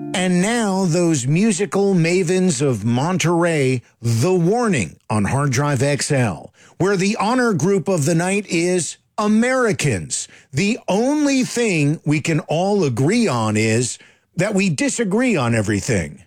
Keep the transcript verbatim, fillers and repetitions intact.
And now those musical mavens of Monterey, The Warning on Hard Drive X L, where the honor group of the night is Americans. The only thing we can all agree on is that we disagree on everything.